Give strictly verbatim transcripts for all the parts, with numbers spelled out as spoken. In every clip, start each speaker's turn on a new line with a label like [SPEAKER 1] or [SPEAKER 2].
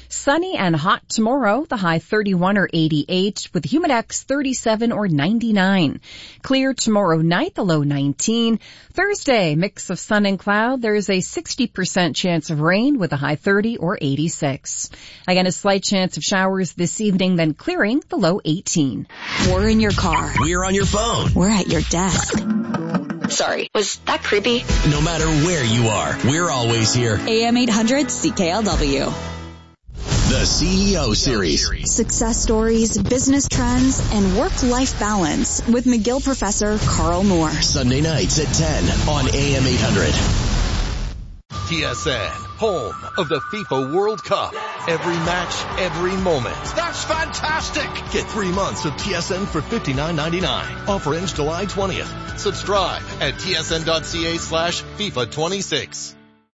[SPEAKER 1] Sunny and hot tomorrow, the high thirty-one or eighty-eight, with Humidex thirty-seven or ninety-nine. Clear tomorrow night, the low nineteen. Thursday, mix of sun and cloud. There's a sixty percent chance of rain with a high thirty or eighty-six. Again, a slight chance of showers this evening, then clearing, the low eighteen.
[SPEAKER 2] We're in your car.
[SPEAKER 3] We're on your phone.
[SPEAKER 2] We're at your desk. Sorry, was that creepy?
[SPEAKER 3] No matter where you are, we're always here.
[SPEAKER 2] A M eight hundred C K L W.
[SPEAKER 3] The C E O Series.
[SPEAKER 2] Success stories, business trends, and work-life balance with McGill professor Carl Moore.
[SPEAKER 3] Sunday nights at ten on A M eight hundred.
[SPEAKER 4] T S N, home of the FIFA World Cup. Every match, every moment.
[SPEAKER 5] That's fantastic!
[SPEAKER 4] Get three months of T S N for fifty-nine ninety-nine. Offer ends July twentieth. Subscribe at tsn.ca slash FIFA 26.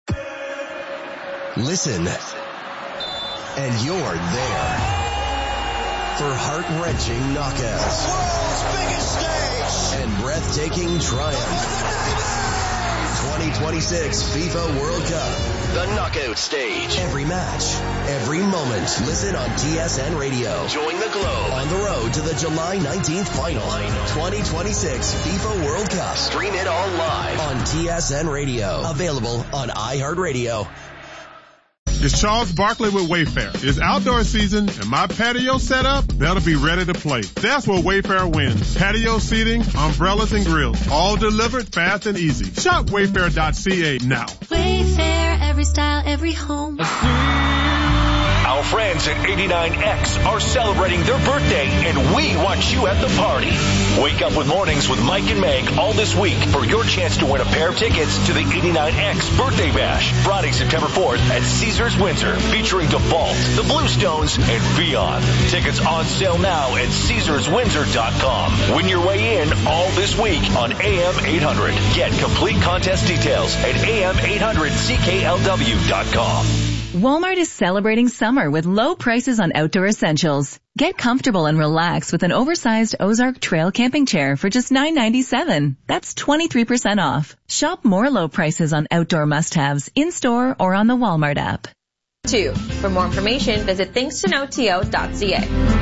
[SPEAKER 3] Listen, and you're there for heart-wrenching knockouts.
[SPEAKER 5] World's biggest stage!
[SPEAKER 3] And breathtaking triumph. twenty twenty-six FIFA World Cup. The knockout stage. Every match, every moment. Listen on T S N Radio. Join the Globe on the road to the July nineteenth final. twenty twenty-six FIFA World Cup. Stream it all live on T S N Radio. Available on iHeartRadio.
[SPEAKER 6] It's Charles Barkley with Wayfair. It's outdoor season, and my patio setup better be ready to play. That's where Wayfair wins. Patio seating, umbrellas, and grills. All delivered fast and easy. Shop wayfair dot c a now.
[SPEAKER 7] Wayfair, every style, every home.
[SPEAKER 8] Our friends at eighty-nine X are celebrating their birthday, and we want you at the party. Wake up with Mornings with Mike and Meg all this week for your chance to win a pair of tickets to the eighty-nine X Birthday Bash, Friday, September fourth at Caesars Windsor, featuring DeVault, the Bluestones, and Fion. Tickets on sale now at caesars windsor dot com. Win your way in all this week on A M eight hundred. Get complete contest details at A M eight hundred C K L W dot com.
[SPEAKER 9] Walmart is celebrating summer with low prices on outdoor essentials. Get comfortable and relax with an oversized Ozark Trail camping chair for just nine ninety-seven. That's twenty-three percent off. Shop more low prices on outdoor must-haves in-store or on the Walmart app.
[SPEAKER 10] Two. For more information, visit things to know T O dot c a.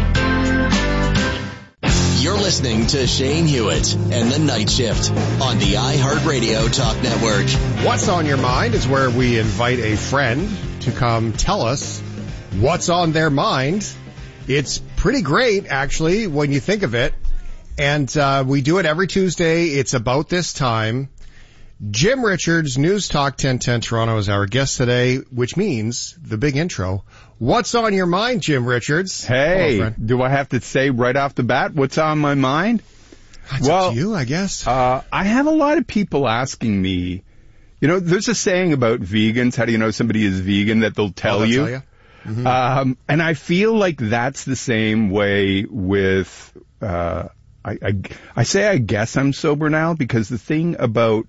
[SPEAKER 3] You're listening to Shane Hewitt and the Night Shift on the iHeartRadio Talk Network.
[SPEAKER 11] What's on Your Mind is where we invite a friend to come tell us what's on their mind. It's pretty great, actually, when you think of it. And uh, we do it every Tuesday. It's about this time. Jim Richards, News Talk ten ten Toronto, is our guest today, which means the big intro. What's on your mind, Jim Richards?
[SPEAKER 12] Hey,
[SPEAKER 11] Hello,
[SPEAKER 12] do I have to say right off the bat what's on my mind?
[SPEAKER 11] It's
[SPEAKER 12] well,
[SPEAKER 11] up to you, I guess.
[SPEAKER 12] Uh, I have a lot of people asking me, you know, there's a saying about vegans. How do you know somebody is vegan? That they'll tell
[SPEAKER 11] oh,
[SPEAKER 12] you.
[SPEAKER 11] Tell you? Mm-hmm.
[SPEAKER 12] Um, and I feel like that's the same way with, uh, I, I, I say I guess I'm sober now because the thing about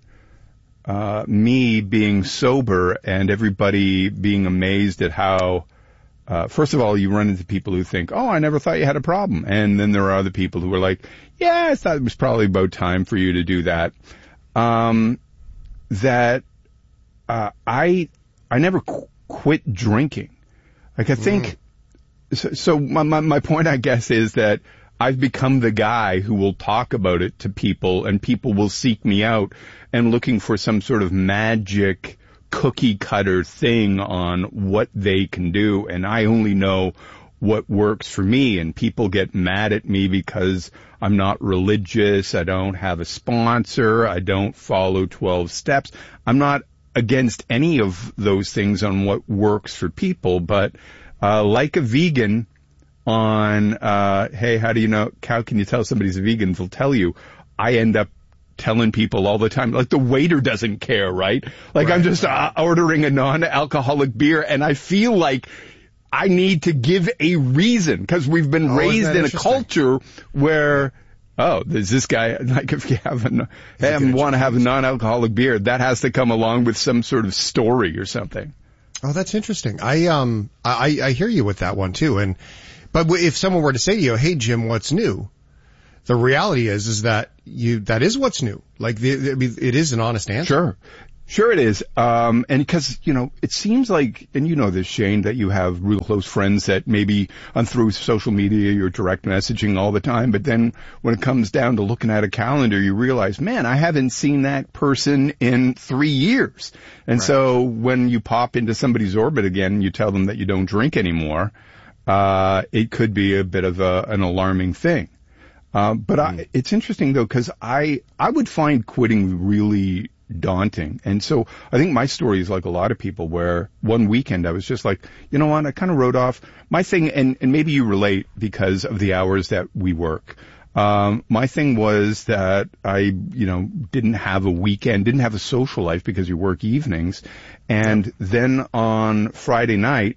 [SPEAKER 12] uh, me being sober and everybody being amazed at how, uh, first of all, you run into people who think, oh, I never thought you had a problem. And then there are other people who are like, yeah, I thought it was probably about time for you to do that. Um, that uh, I I never qu- quit drinking. Like I think, mm. so, so my, my my point, I guess, is that I've become the guy who will talk about it to people, and people will seek me out and looking for some sort of magic cookie cutter thing on what they can do, and I only know what works for me, and people get mad at me because I'm not religious, I don't have a sponsor, I don't follow twelve steps. I'm not against any of those things on what works for people, but uh like a vegan on, uh hey, how do you know, how can you tell somebody's a vegan? They'll tell you. I end up telling people all the time, like the waiter doesn't care, right? Like right. I'm just uh, ordering a non-alcoholic beer, and I feel like I need to give a reason, because we've been oh, raised in a culture where, oh, there's this guy, like if you have a, hey, I want to have a non-alcoholic beer, that has to come along with some sort of story or something.
[SPEAKER 11] Oh, that's interesting. I, um, I, I hear you with that one too. And, but if someone were to say to you, hey, Jim, what's new? The reality is, is that you, that is what's new. Like the, it is an honest answer.
[SPEAKER 12] Sure. Sure it is. Um, and because, you know, it seems like, and you know this, Shane, that you have real close friends that maybe on through social media, you're direct messaging all the time. But then when it comes down to looking at a calendar, you realize, man, I haven't seen that person in three years. And right. so when you pop into somebody's orbit again, and you tell them that you don't drink anymore, uh, it could be a bit of a, an alarming thing. Uh, but mm. I, it's interesting though, because I, I would find quitting really daunting. And so I think my story is like a lot of people where one weekend I was just like, you know what, I kind of wrote off my thing, and, and maybe you relate because of the hours that we work. Um, my thing was that I, you know, didn't have a weekend, didn't have a social life because you work evenings. And then on Friday night,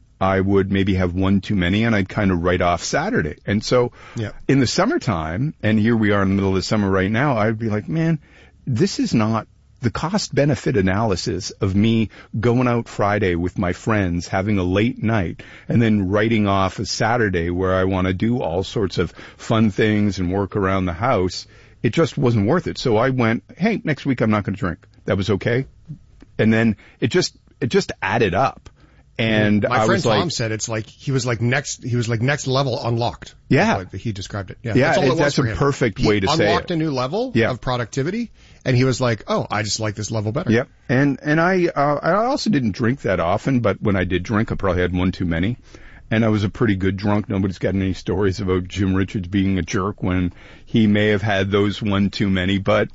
[SPEAKER 12] I would maybe have one too many, and I'd kind of write off Saturday. And so yeah. in the summertime, and here we are in the middle of the summer right now, I'd be like, man, this is not the cost-benefit analysis of me going out Friday with my friends, having a late night, and then writing off a Saturday where I want to do all sorts of fun things and work around the house. It just wasn't worth it. So I went, hey, next week I'm not going to drink. That was okay. And then it just, it just added up. And
[SPEAKER 11] my
[SPEAKER 12] I
[SPEAKER 11] friend
[SPEAKER 12] was
[SPEAKER 11] Tom
[SPEAKER 12] like,
[SPEAKER 11] said it's like he was like next he was like next level unlocked.
[SPEAKER 12] Yeah,
[SPEAKER 11] he described it. Yeah,
[SPEAKER 12] yeah,
[SPEAKER 11] that's, all it was
[SPEAKER 12] that's
[SPEAKER 11] for
[SPEAKER 12] a
[SPEAKER 11] him.
[SPEAKER 12] perfect
[SPEAKER 11] he
[SPEAKER 12] way to say it.
[SPEAKER 11] Unlocked a new level yeah. of productivity, and he was like, "Oh, I just like this level better."
[SPEAKER 12] Yep. And and I uh, I also didn't drink that often, but when I did drink, I probably had one too many, and I was a pretty good drunk. Nobody's got any stories about Jim Richards being a jerk when he may have had those one too many, but.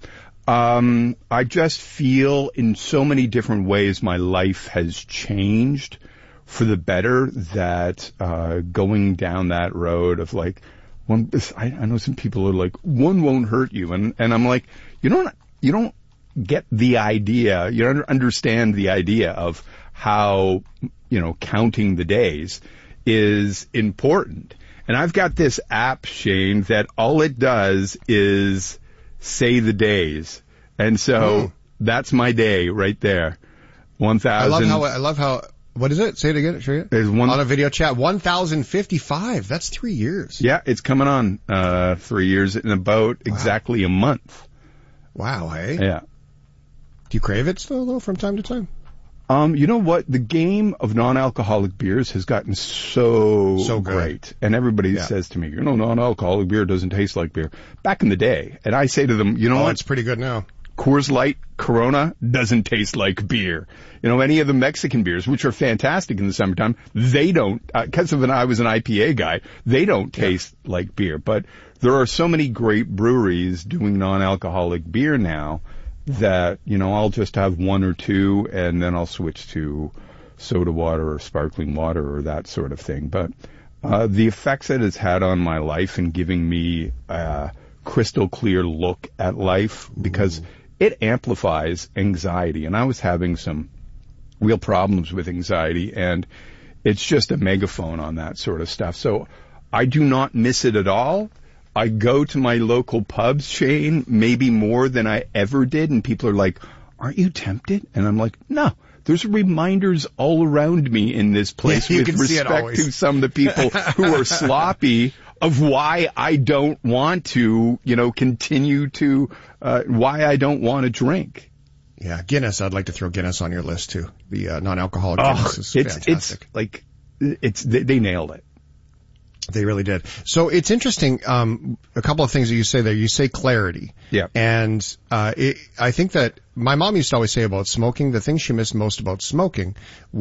[SPEAKER 12] Um, I just feel in so many different ways my life has changed for the better that, uh, going down that road of like, one, I, I know some people are like, one won't hurt you. And, and I'm like, you don't, you don't get the idea, you don't understand the idea of how, you know, counting the days is important. And I've got this app, Shane, that all it does is say the days. And so mm. that's my day right there. one thousand.
[SPEAKER 11] I love how, I love how, what is it? Say it again. Show you.
[SPEAKER 12] There's one.
[SPEAKER 11] On a video chat, one thousand fifty-five. That's three years.
[SPEAKER 12] Yeah, it's coming on, uh, three years in about wow. exactly a month.
[SPEAKER 11] Wow, hey?
[SPEAKER 12] Yeah.
[SPEAKER 11] Do you crave it still, though, from time to time?
[SPEAKER 12] Um, you know what? The game of non-alcoholic beers has gotten so,
[SPEAKER 11] so
[SPEAKER 12] great. And everybody yeah. says to me, you know, non-alcoholic beer doesn't taste like beer. Back in the day. And I say to them, you know
[SPEAKER 11] oh,
[SPEAKER 12] what?
[SPEAKER 11] It's pretty good now.
[SPEAKER 12] Coors Light, Corona doesn't taste like beer. You know, any of the Mexican beers, which are fantastic in the summertime, they don't, because uh, of an, I was an I P A guy, they don't taste yeah. like beer. But there are so many great breweries doing non-alcoholic beer now that, you know, I'll just have one or two and then I'll switch to soda water or sparkling water or that sort of thing. But uh, the effects that it's had on my life and giving me a crystal clear look at life, because Ooh. It amplifies anxiety. And I was having some real problems with anxiety, and it's just a megaphone on that sort of stuff. So I do not miss it at all. I go to my local pubs, Shane, maybe more than I ever did, and people are like, aren't you tempted? And I'm like, no, there's reminders all around me in this place
[SPEAKER 11] yeah,
[SPEAKER 12] with respect to some of the people who are sloppy of why I don't want to, you know, continue to, uh, why I don't want to drink.
[SPEAKER 11] Yeah, Guinness, I'd like to throw Guinness on your list too. The uh, non-alcoholic
[SPEAKER 12] oh,
[SPEAKER 11] Guinness is
[SPEAKER 12] it's,
[SPEAKER 11] fantastic.
[SPEAKER 12] It's like, it's, they, they nailed it.
[SPEAKER 11] They really did. So it's interesting, um, a couple of things that you say there. You say clarity.
[SPEAKER 12] Yeah.
[SPEAKER 11] And, uh, it, I think that my mom used to always say about smoking, the thing she missed most about smoking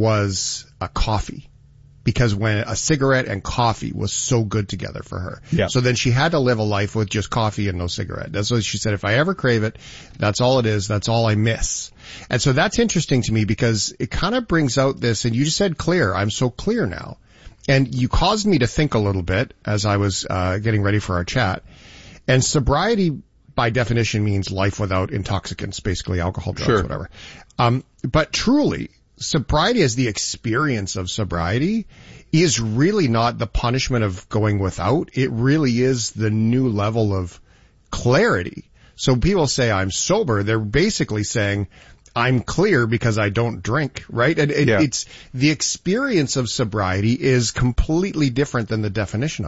[SPEAKER 11] was a coffee. Because when a cigarette and coffee was so good together for her.
[SPEAKER 12] Yeah.
[SPEAKER 11] So then she had to live a life with just coffee and no cigarette. That's what she said. If I ever crave it, that's all it is. That's all I miss. And so that's interesting to me because it kind of brings out this, and you just said clear. I'm so clear now. And you caused me to think a little bit as I was uh getting ready for our chat. And sobriety, by definition, means life without intoxicants, basically alcohol, drugs,
[SPEAKER 12] sure.
[SPEAKER 11] whatever. Um, but truly, sobriety as the experience of sobriety is really not the punishment of going without. It really is the new level of clarity. So people say I'm sober. They're basically saying I'm clear because I don't drink, right? And it,
[SPEAKER 12] yeah.
[SPEAKER 11] it's the experience of sobriety is completely different than the definition of it.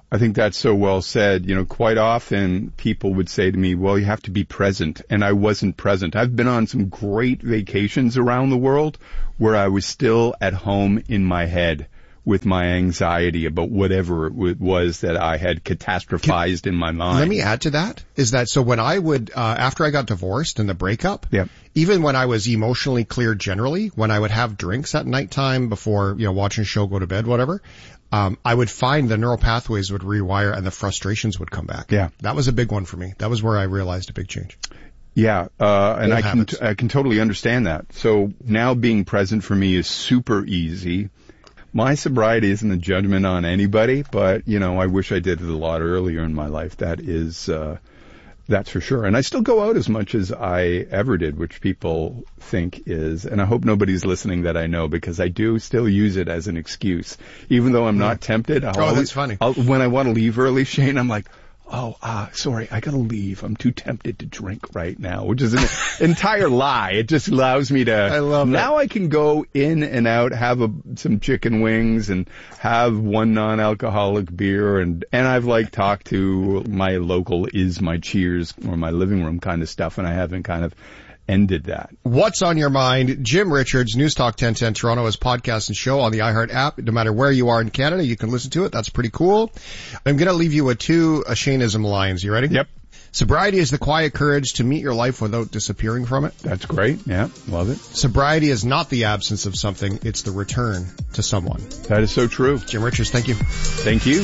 [SPEAKER 12] I think that's so well said. You know, quite often people would say to me, well, you have to be present, and I wasn't present. I've been on some great vacations around the world where I was still at home in my head with my anxiety about whatever it was that I had catastrophized Can, in my mind.
[SPEAKER 11] Let me add to that, is that so when I would, uh, after I got divorced and the breakup,
[SPEAKER 12] yeah.
[SPEAKER 11] even when I was emotionally clear generally, when I would have drinks at nighttime before, you know, watching a show, go to bed, whatever, um, I would find the neural pathways would rewire and the frustrations would come back.
[SPEAKER 12] Yeah.
[SPEAKER 11] That was a big one for me. That was where I realized a big change.
[SPEAKER 12] Yeah, uh, and
[SPEAKER 11] Old
[SPEAKER 12] I
[SPEAKER 11] habits.
[SPEAKER 12] can, I can totally understand that. So now being present for me is super easy. My sobriety isn't a judgment on anybody, but, you know, I wish I did it a lot earlier in my life. That is, uh, that's for sure. And I still go out as much as I ever did, which people think is, and I hope nobody's listening that I know, because I do still use it as an excuse. Even though I'm not yeah. tempted. I'll
[SPEAKER 11] oh,
[SPEAKER 12] always,
[SPEAKER 11] that's funny.
[SPEAKER 12] I'll, when I want to leave early, Shane, I'm like, oh, ah, sorry, I gotta leave. I'm too tempted to drink right now, which is an entire lie. It just allows me to,
[SPEAKER 11] I love
[SPEAKER 12] now
[SPEAKER 11] it.
[SPEAKER 12] I can go in and out, have a, some chicken wings and have one non-alcoholic beer. And, and I've like talked to my local Is My Cheers or my living room kind of stuff, and I haven't kind of ended that.
[SPEAKER 11] What's on your mind? Jim Richards, News Talk ten ten Toronto, his podcast and show on the iHeart app. No matter where you are in Canada, you can listen to it. That's pretty cool. I'm going to leave you with two uh, Shaneism lines. You ready?
[SPEAKER 12] Yep.
[SPEAKER 11] Sobriety is the quiet courage to meet your life without disappearing from it.
[SPEAKER 12] That's great. Yeah, love it.
[SPEAKER 11] Sobriety is not the absence of something. It's the return to someone.
[SPEAKER 12] That is so true.
[SPEAKER 11] Jim Richards, thank you.
[SPEAKER 12] Thank you.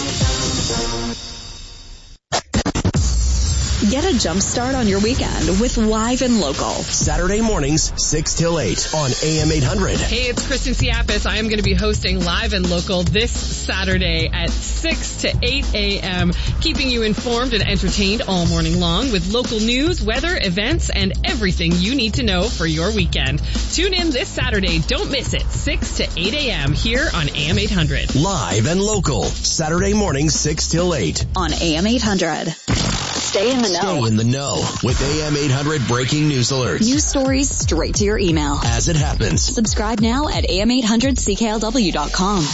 [SPEAKER 2] Get a jump start on your weekend with Live and Local.
[SPEAKER 3] Saturday mornings, six till eight on A M eight hundred.
[SPEAKER 13] Hey, it's Kristen Siapis. I am going to be hosting Live and Local this Saturday at six to eight a.m., keeping you informed and entertained all morning long with local news, weather, events, and everything you need to know for your weekend. Tune in this Saturday. Don't miss it. six to eight a.m. here on A M eight hundred.
[SPEAKER 3] Live and Local. Saturday mornings, six till eight.
[SPEAKER 2] On A M eight hundred. Stay in the know.
[SPEAKER 3] Stay in the know with A M eight hundred breaking news alerts.
[SPEAKER 2] News stories straight to your email
[SPEAKER 3] as it happens.
[SPEAKER 2] Subscribe now at A M eight hundred C K L W dot com.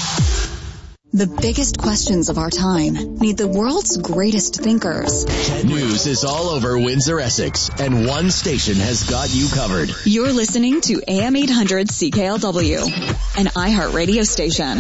[SPEAKER 2] The biggest questions of our time need the world's greatest thinkers.
[SPEAKER 3] News is all over Windsor, Essex, and one station has got you covered.
[SPEAKER 2] You're listening to A M eight hundred C K L W, an iHeart radio station.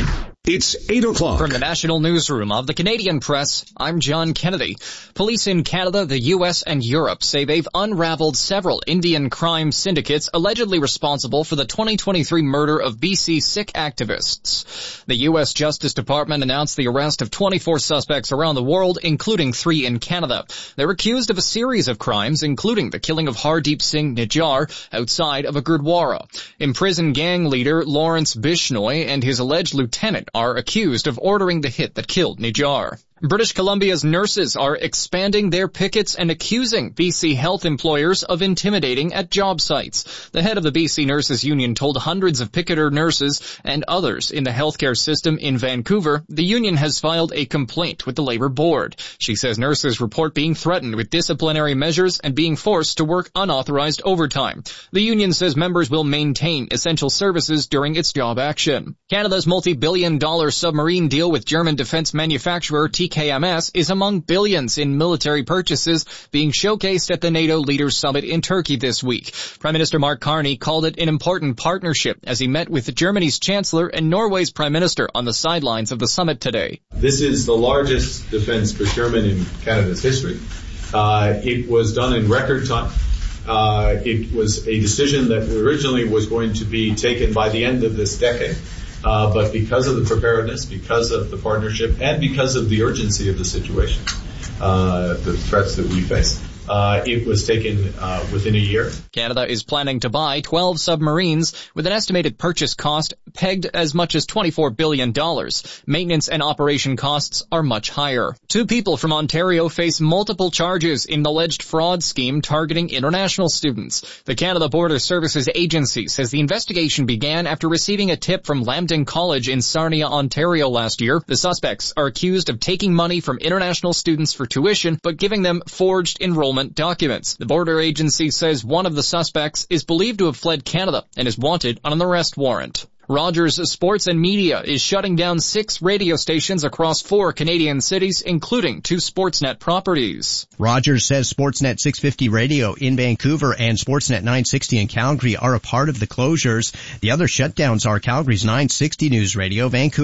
[SPEAKER 14] It's eight o'clock.
[SPEAKER 15] From the National Newsroom of the Canadian Press, I'm John Kennedy. Police in Canada, the U S, and Europe say they've unraveled several Indian crime syndicates allegedly responsible for the twenty twenty-three murder of B C Sikh activists. The U S Justice Department announced the arrest of twenty-four suspects around the world, including three in Canada. They're accused of a series of crimes, including the killing of Hardeep Singh Nijjar outside of a Gurdwara. Imprisoned gang leader Lawrence Bishnoi and his alleged lieutenant are accused of ordering the hit that killed Nijjar. British Columbia's nurses are expanding their pickets and accusing B C health employers of intimidating at job sites. The head of the B C Nurses Union told hundreds of picketer nurses and others in the healthcare system in Vancouver the union has filed a complaint with the Labour Board. She says nurses report being threatened with disciplinary measures and being forced to work unauthorized overtime. The union says members will maintain essential services during its job action. Canada's multi-billion dollar submarine deal with German defense manufacturer T K M S is among billions in military purchases being showcased at the NATO Leaders Summit in Turkey this week. Prime Minister Mark Carney called it an important partnership as he met with Germany's Chancellor and Norway's Prime Minister on the sidelines of the summit today.
[SPEAKER 16] This is the largest defense procurement in Canada's history. Uh, it was done in record time. Uh, it was a decision that originally was going to be taken by the end of this decade. Uh, but because of the preparedness, because of the partnership, and because of the urgency of the situation, uh, the threats that we face, uh, it was taken uh, within a year.
[SPEAKER 15] Canada is planning to buy twelve submarines with an estimated purchase cost pegged as much as twenty-four billion dollars. Maintenance and operation costs are much higher. Two people from Ontario face multiple charges in an alleged fraud scheme targeting international students. The Canada Border Services Agency says the investigation began after receiving a tip from Lambton College in Sarnia, Ontario last year. The suspects are accused of taking money from international students for tuition, but giving them forged enrollment documents. The border agency says one of the suspects is believed to have fled Canada and is wanted on an arrest warrant. Rogers Sports and Media is shutting down six radio stations across four Canadian cities, including two Sportsnet properties.
[SPEAKER 17] Rogers says Sportsnet six fifty Radio in Vancouver and Sportsnet nine sixty in Calgary are a part of the closures. The other shutdowns are Calgary's nine sixty News Radio, Vancouver